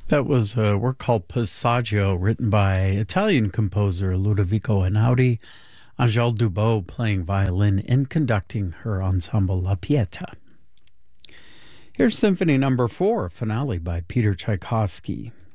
That was a work called Passaggio, written by Italian composer Ludovico Einaudi, Angèle Dubot playing violin and conducting her ensemble La Pietà. Here's Symphony Number 4, finale by Peter Tchaikovsky.